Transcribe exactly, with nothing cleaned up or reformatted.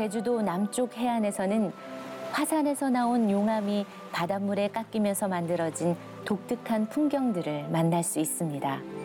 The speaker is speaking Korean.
제주도 남쪽 해안에서는 화산에서 나온 용암이 바닷물에 깎이면서 만들어진 독특한 풍경들을 만날 수 있습니다.